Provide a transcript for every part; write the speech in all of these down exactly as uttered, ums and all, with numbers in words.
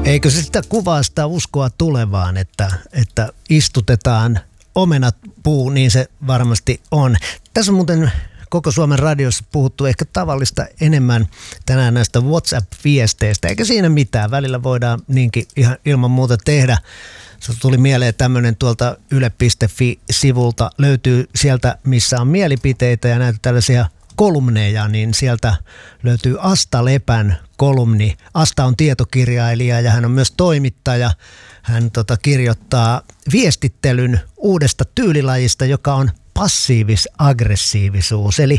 Eikö se sitä kuvaa sitä uskoa tulevaan, että, että istutetaan omenat puu, niin se varmasti on. Tässä on muuten koko Suomen radiossa puhuttu ehkä tavallista enemmän tänään näistä WhatsApp-viesteistä, eikä siinä mitään. Välillä voidaan niinkin ihan ilman muuta tehdä. Se tuli mieleen tämmöinen tuolta yle piste fi-sivulta. Löytyy sieltä, missä on mielipiteitä ja näitä tällaisia kolumneja, niin sieltä löytyy Asta Lepän kolumni. Asta on tietokirjailija ja hän on myös toimittaja. Hän tota, kirjoittaa viestittelyn uudesta tyylilajista, joka on passiivis-aggressiivisuus. Eli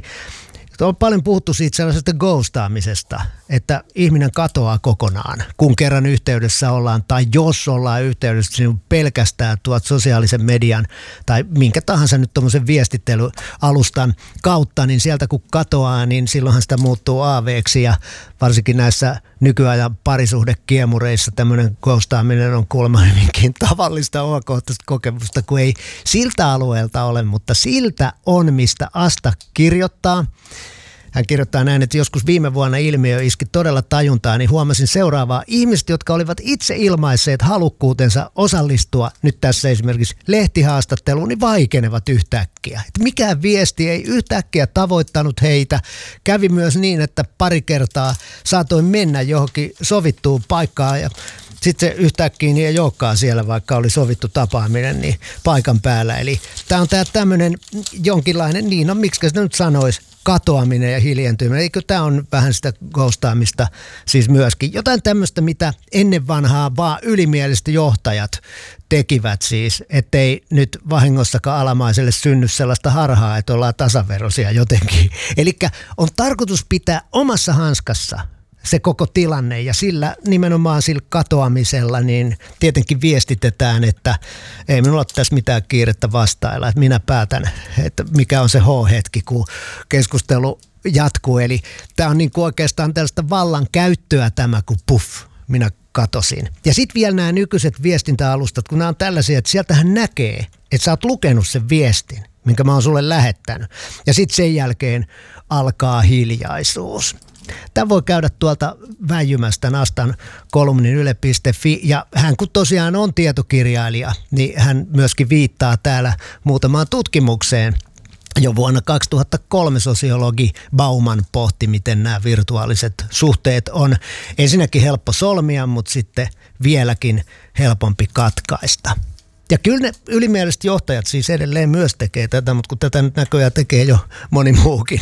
on paljon puhuttu siitä sellaisesta ghostaamisesta, että ihminen katoaa kokonaan, kun kerran yhteydessä ollaan, tai jos ollaan yhteydessä niin pelkästään tuot sosiaalisen median tai minkä tahansa nyt tuommoisen viestittelyalustan kautta, niin sieltä kun katoaa, niin silloinhan sitä muuttuu aaveeksi, ja varsinkin näissä nykyajan parisuhdekiemureissa tämmöinen ghostaaminen on kuulemma hyvinkin tavallista omakohtaista kokemusta, kun ei siltä alueelta ole, mutta siltä on, mistä Asta kirjoittaa. Hän kirjoittaa näin, että joskus viime vuonna ilmiö iski todella tajuntaa, niin huomasin seuraavaa. Ihmiset, jotka olivat itse ilmaisseet halukkuutensa osallistua nyt tässä esimerkiksi lehtihaastatteluun, niin vaikenevat yhtäkkiä. Että mikään viesti ei yhtäkkiä tavoittanut heitä. Kävi myös niin, että pari kertaa saatoin mennä johonkin sovittuun paikkaan ja sitten se yhtäkkiä niin ei olekaan siellä, vaikka oli sovittu tapaaminen, niin paikan päällä. Eli tämä on tämä tämmöinen jonkinlainen, niin no miksi sitä nyt sanoisi, katoaminen ja hiljentyminen. Eikö tämä on vähän sitä ghostaamista siis myöskin? Jotain tämmöistä, mitä ennen vanhaa vaan ylimieliset johtajat tekivät siis, ettei nyt vahingossakaan alamaiselle synny sellaista harhaa, että ollaan tasaveroisia jotenkin. Eli on tarkoitus pitää omassa hanskassa se koko tilanne, ja sillä nimenomaan sillä katoamisella niin tietenkin viestitetään, että ei minulla ole tässä mitään kiirettä vastailla, että minä päätän, että mikä on se H-hetki, kun keskustelu jatkuu. Eli tämä on niin kuin oikeastaan tällaista vallan käyttöä tämä, kun puff, minä katosin. Ja sitten vielä nämä nykyiset viestintäalustat, kun nämä on tällaisia, että sieltähän näkee, että sä oot lukenut sen viestin, minkä mä oon sulle lähettänyt. Ja sitten sen jälkeen alkaa hiljaisuus. Tämä voi käydä tuolta väijymästä Astan kolumnin yle piste fi, ja hän kun tosiaan on tietokirjailija, niin hän myöskin viittaa täällä muutamaan tutkimukseen. Jo vuonna kaksituhattakolme sosiologi Bauman pohti, miten nämä virtuaaliset suhteet on ensinnäkin helppo solmia, mutta sitten vieläkin helpompi katkaista. Ja kyllä ne ylimieliset johtajat siis edelleen myös tekee tätä, mutta kun tätä nyt näköjään tekee jo moni muukin.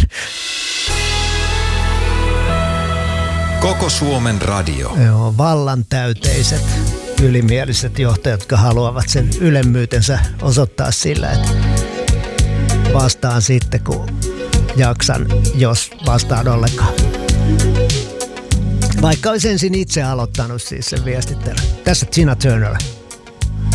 Koko Suomen radio. Joo, vallan täyteiset ylimieliset johtajat, jotka haluavat sen ylemmyytensä osoittaa sillä, että vastaan sitten, kun jaksan, jos vastaan ollenkaan. Vaikka olisi ensin itse aloittanut siis sen viestittelyn. Tässä Tina Turner.